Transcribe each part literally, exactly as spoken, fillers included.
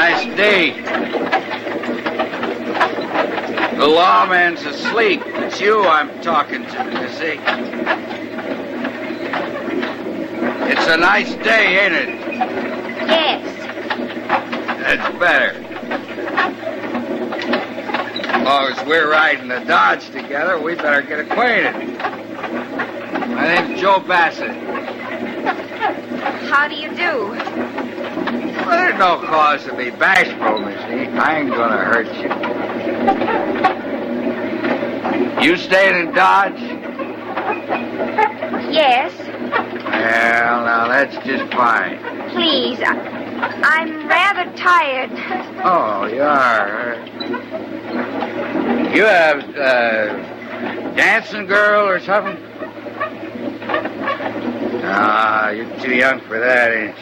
Nice day. The lawman's asleep. It's you I'm talking to, Missy. It's a nice day, ain't it? Yes. That's better. As long as we're riding the Dodge together, we better get acquainted. My name's Joe Bassett. How do you do? Well, there's no cause to be bashful, Missy. I ain't gonna hurt you. You staying in Dodge? Yes. Well, now, that's just fine. Please, I, I'm rather tired. Oh, you are. You have, uh, dancing girl or something? Ah, you're too young for that, ain't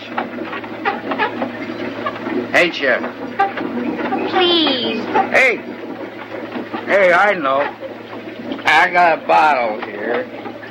you? Ain't you? Please. Hey. Hey, I know. I got a bottle here.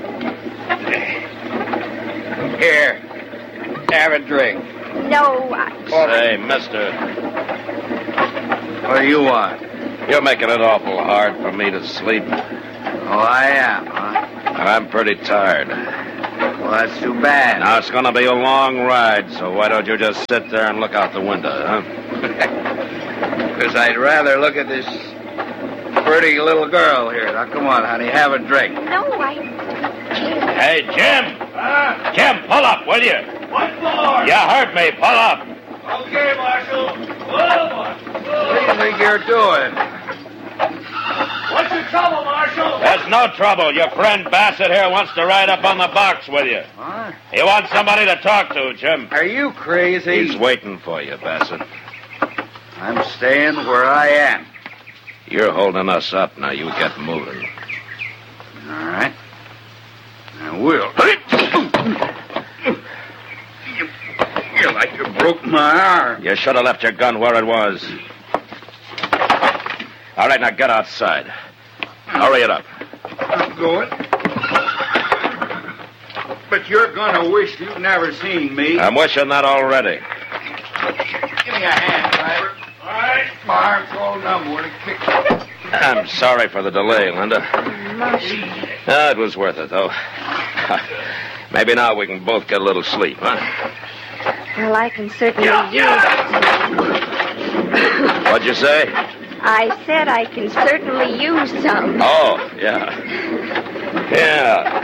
Here. Have a drink. No, I... Say, mister, What do you want? you're making it awful hard for me to sleep. Oh, I am, huh? I'm pretty tired. Well, that's too bad. Now, it's going to be a long ride, so why don't you just sit there and look out the window, huh? Because I'd rather look at this pretty little girl here. Now, come on, honey, have a drink. No, I... Hey, Jim! Huh? Jim, pull up, will you? What for? You heard me, pull up. Okay, Marshal. Whoa, Marshal. What do you think you're doing? What's your trouble, Marshal? There's no trouble. Your friend Bassett here wants to ride up on the box with you. What? He wants somebody to talk to, Jim. Are you crazy? He's waiting for you, Bassett. I'm staying where I am. You're holding us up. Now, you get moving. All right. I will. You, you like you broke my arm. You should have left your gun where it was. All right, now get outside. Hurry it up. I'm going. But you're gonna wish you'd never seen me. I'm wishing that already. Give me a hand, driver. All right. My arm's all numb when it kicks. I'm sorry for the delay, Linda. Marshal. Ah, it was worth it, though. Maybe now we can both get a little sleep, huh? Well, I can certainly use... What'd you say? I said I can certainly use some. Oh, yeah. Yeah.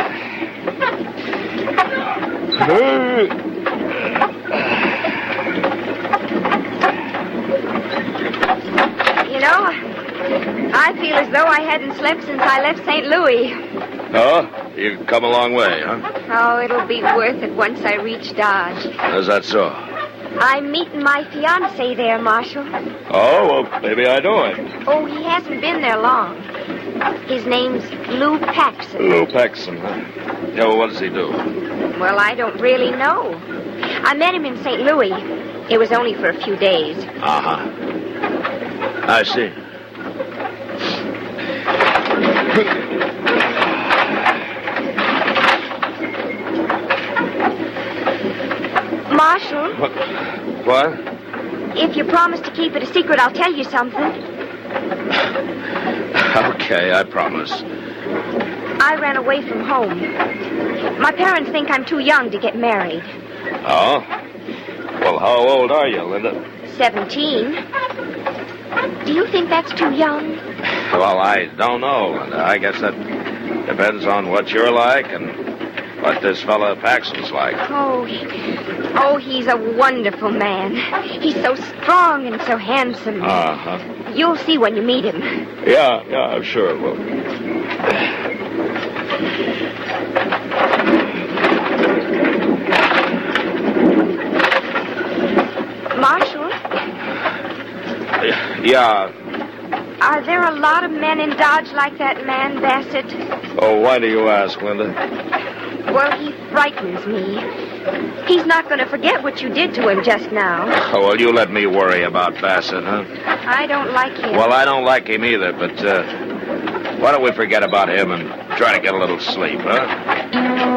You know, I feel as though I hadn't slept since I left Saint Louis. Oh, you've come a long way, huh? Oh, it'll be worth it once I reach Dodge. Is that so? I'm meeting my fiancé there, Marshal. Oh, well, maybe I know him. Oh, he hasn't been there long. His name's Lou Paxson. Lou Paxson, huh? Yeah, well, what does he do? Well, I don't really know. I met him in Saint Louis. It was only for a few days. Uh-huh. I see. Marshal, What? What? if you promise to keep it a secret, I'll tell you something. Okay, I promise. I ran away from home. My parents think I'm too young to get married. Oh? Well, how old are you, Linda? Seventeen. Do you think that's too young? Well, I don't know, Linda. I guess that depends on what you're like and what this fella Paxton's like. Oh, he, oh, he's a wonderful man. He's so strong and so handsome. Uh-huh. You'll see when you meet him. Yeah, yeah, I'm sure it will. Marshal, Yeah. are there a lot of men in Dodge like that man, Bassett? Oh, why do you ask, Linda? Well, he frightens me. He's not going to forget what you did to him just now. Oh, well, you let me worry about Bassett, huh? I don't like him. Well, I don't like him either, but uh, why don't we forget about him and try to get a little sleep, huh?